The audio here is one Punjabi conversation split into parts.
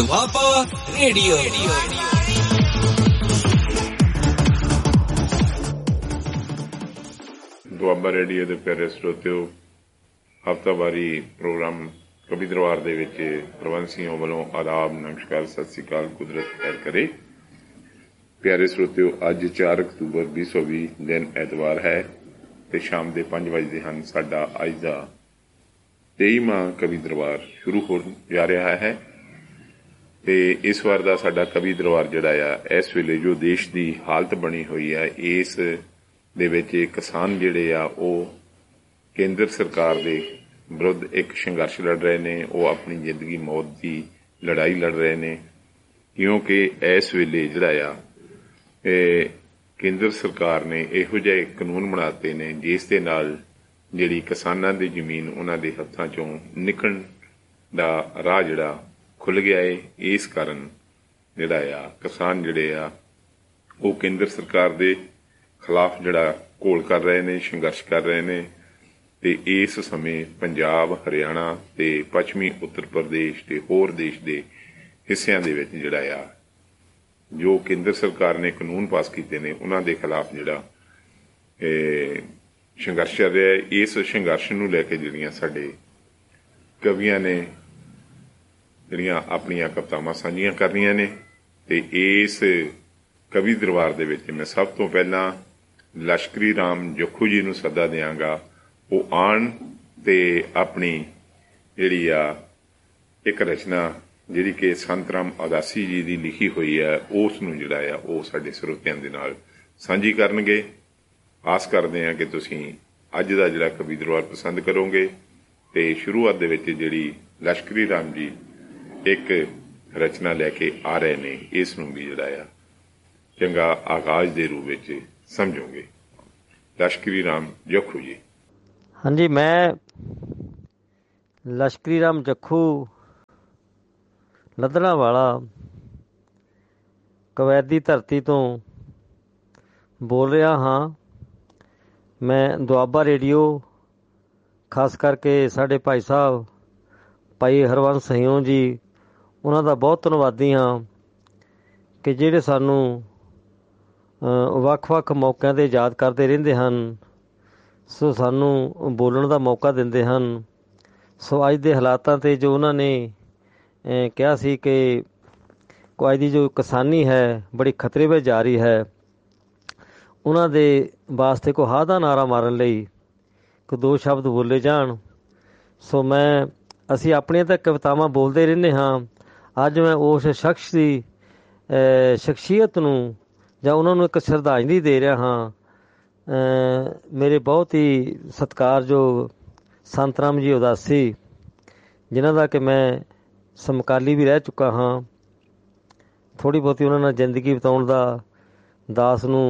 ਦੁਆਬਾ ਰੇਡੀਓ। ਦੁਆਬਾ ਰੇਡੀਓ ਦੇ ਪਿਆਰੇ ਸਰੋਤਿਓ, ਹਫ਼ਤਾਵਾਰੀ ਪ੍ਰੋਗਰਾਮ ਕਵੀ ਦਰਬਾਰ ਦੇ ਵਿੱਚ ਪ੍ਰਬੰਧਸੀਆਂ ਵੱਲੋਂ ਆਦਾਬ, ਨਮਸਕਾਰ, ਸਤਿ ਸ੍ਰੀ ਅਕਾਲ, ਕੁਦਰਤ ਖੈਰ ਕਰੇ। ਪਿਆਰੇ ਸਰੋਤਿਓ, ਅੱਜ 4 ਅਕਤੂਬਰ 2020 ਦਿਨ ਐਤਵਾਰ ਹੈ ਤੇ ਸ਼ਾਮ ਦੇ 5 ਵਜੇ ਹਨ। ਸਾਡਾ ਅੱਜ ਦਾ 23ਵਾਂ ਕਵੀ ਦਰਬਾਰ ਸ਼ੁਰੂ ਹੋਣ ਜਾ ਰਿਹਾ ਹੈ ਤੇ ਇਸ ਵਾਰ ਦਾ ਸਾਡਾ ਕਵੀ ਦਰਬਾਰ ਜਿਹੜਾ ਆ, ਇਸ ਵੇਲੇ ਜੋ ਦੇਸ਼ ਦੀ ਹਾਲਤ ਬਣੀ ਹੋਈ ਹੈ, ਇਸ ਦੇ ਵਿੱਚ ਕਿਸਾਨ ਜਿਹੜੇ ਆ ਉਹ ਕੇਂਦਰ ਸਰਕਾਰ ਦੇ ਵਿਰੁੱਧ ਇੱਕ ਸੰਘਰਸ਼ ਲੜ ਰਹੇ ਨੇ। ਉਹ ਆਪਣੀ ਜ਼ਿੰਦਗੀ ਮੌਤ ਦੀ ਲੜਾਈ ਲੜ ਰਹੇ ਨੇ, ਕਿਉਂਕਿ ਇਸ ਵੇਲੇ ਜਿਹੜਾ ਆ ਕੇਂਦਰ ਸਰਕਾਰ ਨੇ ਇਹੋ ਜਿਹੇ ਕਾਨੂੰਨ ਬਣਾਤੇ ਨੇ ਜਿਸ ਦੇ ਨਾਲ ਜਿਹੜੀ ਕਿਸਾਨਾਂ ਦੀ ਜ਼ਮੀਨ ਉਹਨਾਂ ਦੇ ਹੱਥਾਂ ਚੋਂ ਨਿਕਲਣ ਦਾ ਰਾਹ ਜਿਹੜਾ ਖੁੱਲ੍ਹ ਗਿਆ ਹੈ। ਇਸ ਕਾਰਨ ਜਿਹੜਾ ਆ ਕਿਸਾਨ ਜਿਹੜੇ ਆ ਉਹ ਕੇਂਦਰ ਸਰਕਾਰ ਦੇ ਖਿਲਾਫ ਜਿਹੜਾ ਘੋਲ ਕਰ ਰਹੇ ਨੇ, ਸੰਘਰਸ਼ ਕਰ ਰਹੇ ਨੇ। ਤੇ ਇਸ ਸਮੇਂ ਪੰਜਾਬ, ਹਰਿਆਣਾ ਤੇ ਪੱਛਮੀ ਉੱਤਰ ਪ੍ਰਦੇਸ਼ ਤੇ ਹੋਰ ਦੇਸ਼ ਦੇ ਹਿੱਸਿਆਂ ਦੇ ਵਿੱਚ ਜਿਹੜਾ ਆ ਜੋ ਕੇਂਦਰ ਸਰਕਾਰ ਨੇ ਕਾਨੂੰਨ ਪਾਸ ਕੀਤੇ ਨੇ ਉਹਨਾਂ ਦੇ ਖਿਲਾਫ ਜਿਹੜਾ ਸੰਘਰਸ਼ ਚੱਲ ਰਿਹਾ ਹੈ। ਇਸ ਸੰਘਰਸ਼ ਨੂੰ ਲੈ ਕੇ ਜਿਹੜੀਆਂ ਸਾਡੇ ਕਵੀਆਂ ਨੇ ਜਿਹੜੀਆਂ ਆਪਣੀਆਂ ਕਵਿਤਾਵਾਂ ਸਾਂਝੀਆਂ ਕਰਨੀਆਂ ਨੇ ਤੇ ਇਸ ਕਵੀ ਦਰਬਾਰ ਦੇ ਵਿੱਚ ਮੈਂ ਸਭ ਤੋਂ ਪਹਿਲਾਂ ਲਸ਼ਕਰੀ ਰਾਮ ਜੱਖੂ ਜੀ ਨੂੰ ਸੱਦਾ ਦਿਆਂਗਾ। ਉਹ ਆਉਣ ਤੇ ਆਪਣੀ ਜਿਹੜੀ ਆ ਇੱਕ ਰਚਨਾ ਜਿਹੜੀ ਕਿ ਸੰਤ ਰਾਮ ਉਦਾਸੀ ਜੀ ਦੀ ਲਿਖੀ ਹੋਈ ਹੈ, ਉਸ ਨੂੰ ਜਿਹੜਾ ਆ ਉਹ ਸਾਡੇ ਸਰੋਤਿਆਂ ਦੇ ਨਾਲ ਸਾਂਝੀ ਕਰਨਗੇ। ਆਸ ਕਰਦੇ ਹਾਂ ਕਿ ਤੁਸੀਂ ਅੱਜ ਦਾ ਜਿਹੜਾ ਕਵੀ ਦਰਬਾਰ ਪਸੰਦ ਕਰੋਗੇ। ਤੇ ਸ਼ੁਰੂਆਤ ਦੇ ਵਿੱਚ ਜਿਹੜੀ ਲਸ਼ਕਰੀ ਰਾਮ ਜੀ ਇੱਕ ਰਚਨਾ ਲੈ ਕੇ ਆ ਰਹੇ ਨੇ, ਇਸ ਨੂੰ ਵੀ ਜਿਹੜਾ ਆ ਚੰਗਾ ਆਗਾਜ਼ ਦੇ ਰੂਪ ਵਿੱਚ ਸਮਝੋਗੇ। ਲਸ਼ਕਰੀ ਰਾਮ ਜੱਖੂ ਜੀ। ਹਾਂਜੀ, ਮੈਂ ਲਸ਼ਕਰੀ ਰਾਮ ਜੱਖੂ ਲੱਦਣਾ ਵਾਲਾ ਕਵੈਤ ਦੀ ਧਰਤੀ ਤੋਂ ਬੋਲ ਰਿਹਾ ਹਾਂ। ਮੈਂ ਦੁਆਬਾ ਰੇਡੀਓ, ਖਾਸ ਕਰਕੇ ਸਾਡੇ ਭਾਈ ਸਾਹਿਬ ਭਾਈ ਹਰਵੰਸ ਸਿੰਘ ਜੀ, ਉਹਨਾਂ ਦਾ ਬਹੁਤ ਧੰਨਵਾਦੀ ਹਾਂ ਕਿ ਜਿਹੜੇ ਸਾਨੂੰ ਵੱਖ-ਵੱਖ ਮੌਕਿਆਂ 'ਤੇ ਯਾਦ ਕਰਦੇ ਰਹਿੰਦੇ ਹਨ। ਸੋ ਸਾਨੂੰ ਬੋਲਣ ਦਾ ਮੌਕਾ ਦਿੰਦੇ ਹਨ। ਸੋ ਅੱਜ ਦੇ ਹਾਲਾਤਾਂ 'ਤੇ ਜੋ ਉਹਨਾਂ ਨੇ ਕਿਹਾ ਸੀ ਕਿ ਅੱਜ ਦੀ ਜੋ ਕਿਸਾਨੀ ਹੈ ਬੜੀ ਖਤਰੇ ਵਿੱਚ ਜਾ ਰਹੀ ਹੈ, ਉਹਨਾਂ ਦੇ ਵਾਸਤੇ ਕੋਈ ਹਾਂ ਦਾ ਨਾਅਰਾ ਮਾਰਨ ਲਈ ਕੋਈ ਦੋ ਸ਼ਬਦ ਬੋਲੇ ਜਾਣ। ਸੋ ਅਸੀਂ ਆਪਣੀਆਂ ਤਾਂ ਕਵਿਤਾਵਾਂ ਬੋਲਦੇ ਰਹਿੰਦੇ ਹਾਂ। ਅੱਜ ਮੈਂ ਉਸ ਸ਼ਖਸ ਦੀ ਸ਼ਖਸੀਅਤ ਨੂੰ ਜਾਂ ਉਹਨਾਂ ਨੂੰ ਇੱਕ ਸ਼ਰਧਾਂਜਲੀ ਦੇ ਰਿਹਾ ਹਾਂ। ਮੇਰੇ ਬਹੁਤ ਹੀ ਸਤਿਕਾਰਯੋਗ ਸੰਤ ਰਾਮ ਜੀ ਉਦਾਸੀ, ਜਿਨ੍ਹਾਂ ਦਾ ਕਿ ਮੈਂ ਸਮਕਾਲੀ ਵੀ ਰਹਿ ਚੁੱਕਾ ਹਾਂ। ਥੋੜ੍ਹੀ ਬਹੁਤੀ ਉਹਨਾਂ ਨਾਲ ਜ਼ਿੰਦਗੀ ਬਿਤਾਉਣ ਦਾ ਦਾਸ ਨੂੰ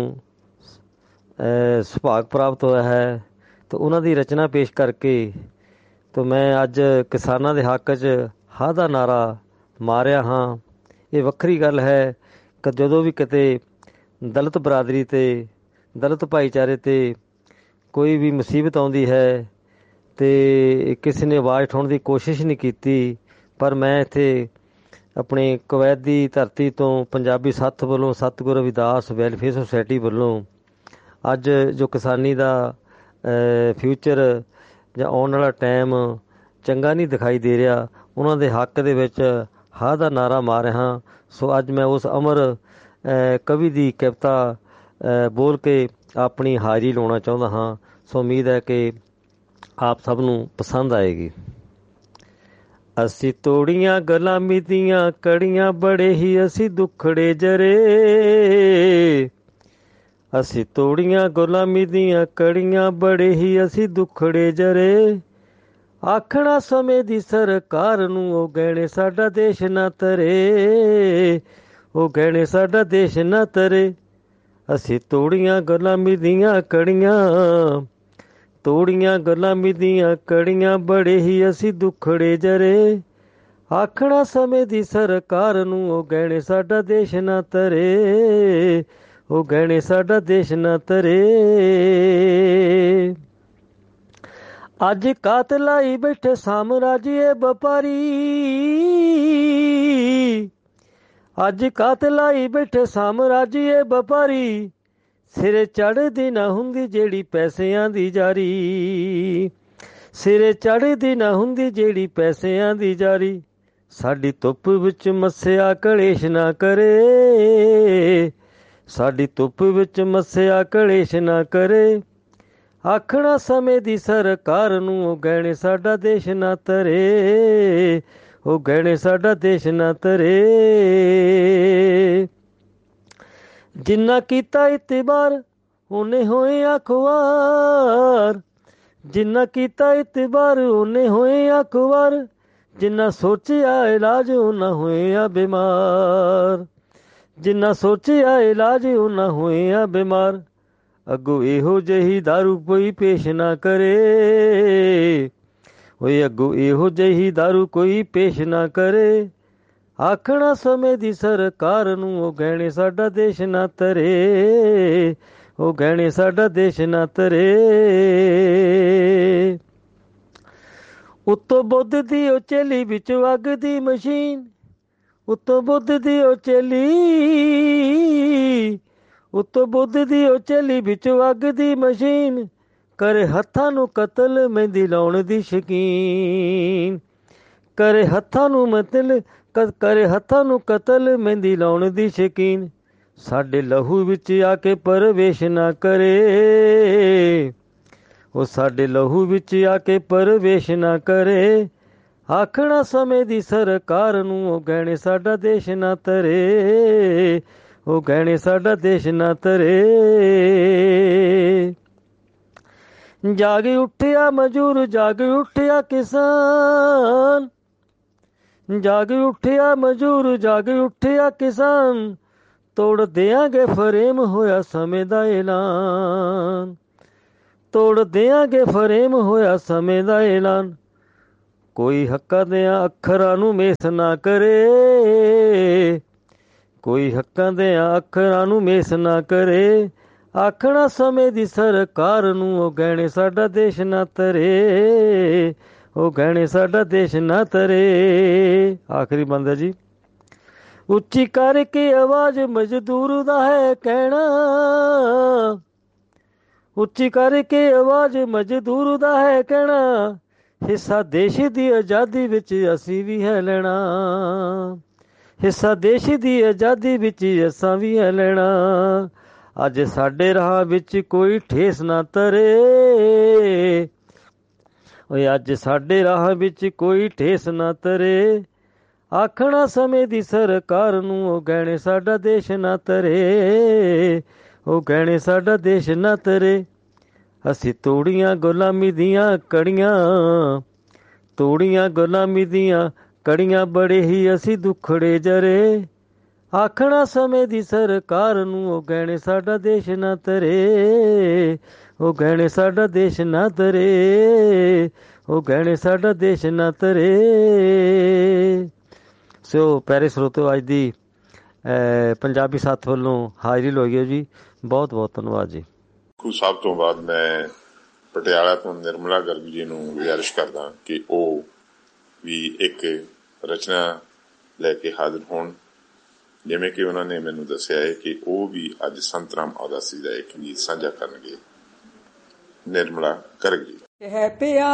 ਸੁਭਾਗ ਪ੍ਰਾਪਤ ਹੋਇਆ ਹੈ। ਅਤੇ ਉਹਨਾਂ ਦੀ ਰਚਨਾ ਪੇਸ਼ ਕਰਕੇ ਤਾਂ ਮੈਂ ਅੱਜ ਕਿਸਾਨਾਂ ਦੇ ਹੱਕ 'ਚ ਹਾਂ ਦਾ ਨਾਅਰਾ ਮਾਰਿਆ ਹਾਂ। ਇਹ ਵੱਖਰੀ ਗੱਲ ਹੈ ਕਿ ਜਦੋਂ ਵੀ ਕਿਤੇ ਦਲਿਤ ਬਰਾਦਰੀ 'ਤੇ, ਦਲਿਤ ਭਾਈਚਾਰੇ 'ਤੇ ਕੋਈ ਵੀ ਮੁਸੀਬਤ ਆਉਂਦੀ ਹੈ ਅਤੇ ਕਿਸੇ ਨੇ ਆਵਾਜ਼ ਉਠਾਉਣ ਦੀ ਕੋਸ਼ਿਸ਼ ਨਹੀਂ ਕੀਤੀ, ਪਰ ਮੈਂ ਇੱਥੇ ਆਪਣੀ ਕਵੈਤ ਦੀ ਧਰਤੀ ਤੋਂ ਪੰਜਾਬੀ ਸੱਥ ਵੱਲੋਂ, ਸਤਿਗੁਰੂ ਰਵਿਦਾਸ ਵੈਲਫੇਅਰ ਸੁਸਾਇਟੀ ਵੱਲੋਂ ਅੱਜ ਜੋ ਕਿਸਾਨੀ ਦਾ ਫਿਊਚਰ ਜਾਂ ਆਉਣ ਵਾਲਾ ਟਾਈਮ ਚੰਗਾ ਨਹੀਂ ਦਿਖਾਈ ਦੇ ਰਿਹਾ, ਉਹਨਾਂ ਦੇ ਹੱਕ ਦੇ ਵਿੱਚ ਹਾਂ ਦਾ ਨਾਅਰਾ ਮਾਰ ਰਿਹਾ। ਸੋ ਅੱਜ ਮੈਂ ਉਸ ਅਮਰ ਕਵੀ ਦੀ ਕਵਿਤਾ ਬੋਲ ਕੇ ਆਪਣੀ ਹਾਜ਼ਰੀ ਲਾਉਣਾ ਚਾਹੁੰਦਾ ਹਾਂ। ਸੋ ਉਮੀਦ ਹੈ ਕਿ ਆਪ ਸਭ ਨੂੰ ਪਸੰਦ ਆਏਗੀ। ਅਸੀਂ ਤੋੜੀਆਂ ਗੁਲਾਮੀ ਦੀਆਂ ਕੜੀਆਂ, ਬੜੇ ਹੀ ਅਸੀਂ ਦੁੱਖੜੇ ਜਰੇ। ਅਸੀਂ ਤੋੜੀਆਂ ਗੁਲਾਮੀ ਦੀਆਂ ਕੜੀਆਂ, ਬੜੇ ਹੀ ਅਸੀਂ ਦੁੱਖੜੇ ਜਰੇ। ਆਖਣਾ ਸਮੇਂ ਦੀ ਸਰਕਾਰ ਨੂੰ, ਉਹ ਗਹਿਣੇ ਸਾਡਾ ਦੇਸ਼ ਨਾ ਤਰੇ, ਉਹ ਗਹਿਣੇ ਸਾਡਾ ਦੇਸ਼ ਨਾ ਤਰੇ। ਅਸੀਂ ਤੋੜੀਆਂ ਗੁਲਾਮੀ ਦੀਆਂ ਕੜੀਆਂ, ਤੋੜੀਆਂ ਗੁਲਾਮੀ ਦੀਆਂ ਕੜੀਆਂ, ਬੜੇ ਹੀ ਅਸੀਂ ਦੁੱਖੜੇ ਜਰੇ। ਆਖਣਾ ਸਮੇਂ ਦੀ ਸਰਕਾਰ ਨੂੰ, ਉਹ ਗਹਿਣੇ ਸਾਡਾ ਦੇਸ਼ ਨਾ ਤਰੇ, ਉਹ ਗਹਿਣੇ ਸਾਡਾ ਦੇਸ਼ ਨਾ ਤਰੇ। ਅੱਜ ਕਾਤ ਲਾਈ ਬੈਠੇ ਸਾਮਰਾਜੀਏ ਵਪਾਰੀ, ਅੱਜ ਕਾਤ ਲਾਈ ਬੈਠੇ ਸਾਮਰਾਜੀਏ ਵਪਾਰੀ, ਸਿਰੇ ਚੜ੍ਹਦੀ ਨਾ ਹੁੰਦੀ ਜਿਹੜੀ ਪੈਸਿਆਂ ਦੀ ਜਾਰੀ, ਸਿਰੇ ਚੜ੍ਹਦੀ ਨਾ ਹੁੰਦੀ ਜਿਹੜੀ ਪੈਸਿਆਂ ਦੀ ਜਾਰੀ। ਸਾਡੀ ਧੁੱਪ ਵਿੱਚ ਮੱਸਿਆ ਕਲੇਸ਼ ਨਾ ਕਰੇ, ਸਾਡੀ ਧੁੱਪ ਵਿੱਚ ਮੱਸਿਆ ਕਲੇਸ਼ ਨਾ ਕਰੇ। ਆਖਣਾ ਸਮੇਂ ਦੀ ਸਰਕਾਰ ਨੂੰ ਉਹ ਗਹਿਣੇ ਸਾਡਾ ਦੇਸ਼ ਨਾ ਤਰੇ, ਉਹ ਗਹਿਣੇ ਸਾਡਾ ਦੇਸ਼ ਨਾ ਤਰੇ। ਜਿੰਨਾ ਕੀਤਾ ਇਤਬਾਰ ਉਹਨੇ ਹੋਏ ਅਖਬਾਰ, ਜਿੰਨਾ ਕੀਤਾ ਇਤਬਾਰ ਉਹਨੇ ਹੋਏ ਅਖਬਾਰ। ਜਿੰਨਾ ਸੋਚਿਆ ਇਲਾਜ ਉਹਨਾਂ ਹੋਇਆ ਬਿਮਾਰ, ਜਿੰਨਾ ਸੋਚਿਆ ਇਲਾਜ ਉਹਨਾਂ ਹੋਇਆ ਬਿਮਾਰ। ਅੱਗੋਂ ਇਹੋ ਜਿਹੀ ਦਾਰੂ ਕੋਈ ਪੇਸ਼ ਨਾ ਕਰੇ, ਓਏ ਅੱਗੋਂ ਇਹੋ ਜਿਹੀ ਦਾਰੂ ਕੋਈ ਪੇਸ਼ ਨਾ ਕਰੇ। ਆਖਣਾ ਸਮੇਂ ਦੀ ਸਰਕਾਰ ਨੂੰ ਉਹ ਗਹਿਣੇ ਸਾਡਾ ਦੇਸ਼ ਨਾ ਤਰੇ, ਉਹ ਗਹਿਣੇ ਸਾਡਾ ਦੇਸ਼ ਨਾ ਤਰੇ। ਉੱਤੋਂ ਬੁੱਧ ਦੀ ਉਹ ਚੇਲੀ ਵਿੱਚੋਂ ਅੱਗ ਦੀ ਮਸ਼ੀਨ, ਉੱਤੋਂ ਬੁੱਧ ਦੀ ਉਹ ਚੇਲੀ, ਉੱਤੋਂ ਬੁੱਧ ਦੀ ਉਹ ਚੇਲੀ ਵਿੱਚੋਂ ਅੱਗ ਦੀ ਮਸ਼ੀਨ। ਕਰੇ ਹੱਥਾਂ ਨੂੰ ਕਤਲ ਮਹਿੰਦੀ ਲਾਉਣ ਦੀ ਸ਼ਕੀਨ, ਕਰੇ ਹੱਥਾਂ ਨੂੰ ਕਰੇ ਹੱਥਾਂ ਨੂੰ ਕਤਲ ਮਹਿੰਦੀ ਲਾਉਣ ਦੀ ਸ਼ਕੀਨ। ਸਾਡੇ ਲਹੂ ਵਿੱਚ ਆ ਕੇ ਪ੍ਰਵੇਸ਼ ਨਾ ਕਰੇ, ਉਹ ਸਾਡੇ ਲਹੂ ਵਿੱਚ ਆ ਕੇ ਪ੍ਰਵੇਸ਼ ਨਾ ਕਰੇ। ਆਖਣਾ ਸਮੇਂ ਦੀ ਸਰਕਾਰ ਨੂੰ ਉਹ ਗਹਿਣੇ ਸਾਡਾ ਦੇਸ਼ ਨਾ ਤਰੇ, ਉਹ ਗਹਿਣੇ ਸਾਡਾ ਦੇਸ਼ ਨਾ ਤਰੇ। ਜਾਗ ਉੱਠਿਆ ਮਜ਼ਦੂਰ, ਜਾਗ ਉੱਠਿਆ ਕਿਸਾਨ, ਜਾਗ ਉੱਠਿਆ ਮਜ਼ਦੂਰ, ਜਾਗ ਉੱਠਿਆ ਕਿਸਾਨ। ਤੋੜ ਦਿਆਂਗੇ ਫਰੇਮ ਹੋਇਆ ਸਮੇਂ ਦਾ ਐਲਾਨ, ਤੋੜ ਦਿਆਂਗੇ ਫਰੇਮ ਹੋਇਆ ਸਮੇਂ ਦਾ ਐਲਾਨ। ਕੋਈ ਹੱਕਾਂ ਦਿਆਂ ਅੱਖਰਾਂ ਨੂੰ ਮੇਸ ਨਾ ਕਰੇ, ਕੋਈ ਹੱਕਾਂ ਦਿਆਂ ਅੱਖਰਾਂ ਨੂੰ ਮੇਸ ਨਾ ਕਰੇ। ਆਖਣਾ ਸਮੇਂ ਦੀ ਸਰਕਾਰ ਨੂੰ ਉਹ ਗਹਿਣੇ ਸਾਡਾ ਦੇਸ਼ ਨਾ ਤਰੇ, ਉਹ ਗਹਿਣੇ ਸਾਡਾ ਦੇਸ਼ ਨਾ ਤਰੇ। ਆਖਰੀ ਬੰਦ ਹੈ ਜੀ। ਉੱਚੀ ਕਰਕੇ ਆਵਾਜ਼ ਮਜ਼ਦੂਰ ਦਾ ਹੈ ਕਹਿਣਾ, ਉੱਚੀ ਕਰਕੇ ਆਵਾਜ਼ ਮਜ਼ਦੂਰ ਦਾ ਹੈ ਕਹਿਣਾ। ਹਿੱਸਾ ਦੇਸ਼ ਦੀ ਆਜ਼ਾਦੀ ਵਿੱਚ ਅਸੀਂ ਵੀ ਹੈ ਲੈਣਾ, ਹਿੱਸਾ ਦੇਸ਼ ਦੀ ਆਜ਼ਾਦੀ ਵਿੱਚ ਅਸਾਂ ਵੀ ਹੈ ਲੈਣਾ। ਅੱਜ ਸਾਡੇ ਰਾਹ ਵਿੱਚ ਕੋਈ ਠੇਸ ਨਾ ਤਰੇ, ਓਏ ਅੱਜ ਸਾਡੇ ਰਾਹ ਵਿੱਚ ਕੋਈ ਠੇਸ ਨਾ ਤਰੇ। ਆਖਣਾ ਸਮੇਂ ਦੀ ਸਰਕਾਰ ਨੂੰ ਉਹ ਗਹਿਣੇ ਸਾਡਾ ਦੇਸ਼ ਨਾ ਤਰੇ, ਉਹ ਗਹਿਣੇ ਸਾਡਾ ਦੇਸ਼ ਨਾ ਤਰੇ। ਅਸੀਂ ਤੋੜੀਆਂ ਗੁਲਾਮੀ ਦੀਆਂ ਕੜੀਆਂ, ਤੋੜੀਆਂ ਗੁਲਾਮੀ ਦੀਆਂ ਕੜੀਆਂ, ਬੜੇ ਹੀ ਅਸੀਂ ਦੁੱਖੜੇ ਜਰੇ। ਆਖਣਾ ਸਮੇਂ ਦੀ ਸਰਕਾਰ ਨੂੰ ਉਹ ਗਹਿਣੇ ਸਾਡਾ ਦੇਸ਼ ਨਾ ਤਰੇ, ਉਹ ਗਹਿਣੇ ਸਾਡਾ ਦੇਸ਼ ਨਾ ਤਰੇ, ਉਹ ਗਹਿਣੇ ਸਾਡਾ ਦੇਸ਼ ਨਾ ਤਰੇ। ਸੋ ਪਿਆਰੇ ਸਰੋਤਿਓ, ਅੱਜ ਦੀ ਪੰਜਾਬੀ ਸਾਥ ਵੱਲੋਂ ਹਾਜ਼ਰੀ ਲਵਾਈਓ ਜੀ। ਬਹੁਤ ਬਹੁਤ ਧੰਨਵਾਦ ਜੀ। ਸਾਹਿਬ ਤੋਂ ਬਾਅਦ ਮੈਂ ਪਟਿਆਲਾ ਤੋਂ ਨਿਰਮਲਾ ਗਰਗ ਜੀ ਨੂੰ ਗੁਜ਼ਾਰਿਸ਼ ਕਰਦਾ ਕਿ ਉਹ ਵੀ ਇੱਕ ਰਚਨਾ ਲੈ ਕੇ ਹਾਜ਼ਰ ਹੋਣ। ਜਿਵੇਂ ਕਿ ਉਹਨਾਂ ਨੇ ਮੈਨੂੰ ਦੱਸਿਆ ਹੈ ਕਿ ਉਹ ਵੀ ਅੱਜ ਸੰਤ ਰਾਮ ਉਦਾਸੀ ਦਾ ਇੱਕ ਗੀਤ ਸਾਂਝਾ ਕਰਨਗੇ। ਨਿਰਮਲਾ ਗਰਗ ਜੀ।